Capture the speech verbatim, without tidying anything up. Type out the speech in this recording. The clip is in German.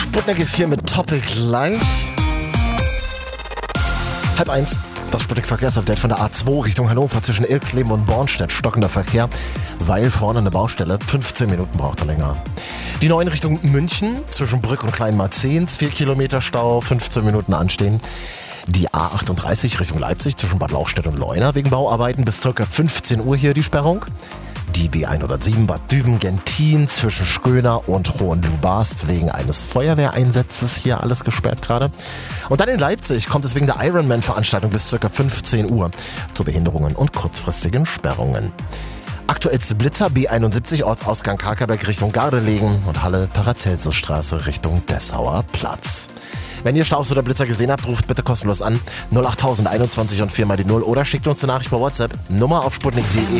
Sputnik ist hier mit Topic gleich. Halb eins, das Sputnik-Verkehrsupdate von der A zwei Richtung Hannover zwischen Ilksleben und Bornstedt. Stockender Verkehr, weil vorne eine Baustelle. fünfzehn Minuten braucht er länger. Die neun Richtung München zwischen Brück und Kleinmarzens. vier Kilometer Stau, fünfzehn Minuten anstehen. Die A achtunddreißig Richtung Leipzig zwischen Bad Lauchstädt und Leuna wegen Bauarbeiten bis ca. fünfzehn Uhr hier die Sperrung. Die B hundertsieben Bad Düben-Gentin zwischen Schköner und Hohenlubarst wegen eines Feuerwehreinsatzes hier alles gesperrt gerade. Und dann in Leipzig kommt es wegen der Ironman-Veranstaltung bis ca. fünfzehn Uhr zu Behinderungen und kurzfristigen Sperrungen. Aktuellste Blitzer B einundsiebzig Ortsausgang Karkerberg Richtung Gardelegen und Halle Paracelsusstraße Richtung Dessauer Platz. Wenn ihr Staus oder Blitzer gesehen habt, ruft bitte kostenlos an null achttausend einundzwanzig und vier mal die null oder schickt uns eine Nachricht bei WhatsApp. Nummer auf sputnik punkt de.